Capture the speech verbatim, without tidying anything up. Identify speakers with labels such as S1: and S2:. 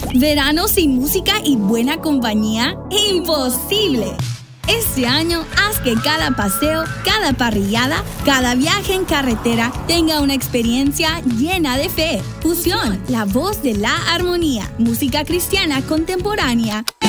S1: ¿Verano sin música y buena compañía? ¡Imposible! Este año, haz que cada paseo, cada parrillada, cada viaje en carretera tenga una experiencia llena de fe. Fusión, la voz de la armonía, música cristiana contemporánea.